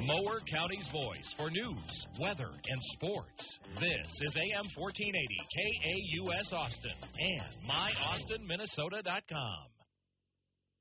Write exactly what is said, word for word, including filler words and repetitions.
Mower County's voice for news, weather, and sports. This is A M fourteen eighty K A U S Austin and my austin minnesota dot com.